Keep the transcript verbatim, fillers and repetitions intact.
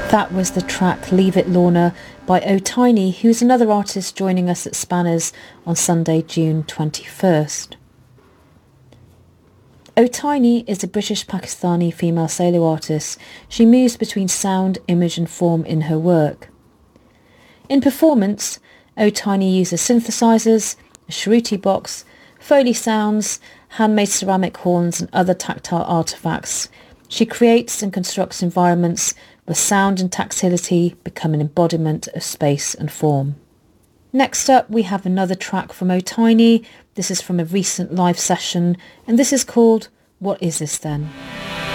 That was the track Leave It Lorna by O'Tiny, who's another artist joining us at Spanners on Sunday, June twenty-first. O'Tiny is a British-Pakistani female solo artist. She moves between sound, image and form in her work. In performance, O'Tiny uses synthesizers, a Shruti box, Foley sounds, handmade ceramic horns and other tactile artefacts. She creates and constructs environments where sound and tactility become an embodiment of space and form. Next up, we have another track from O'Tiny. This is from a recent live session, and this is called What Is This Then?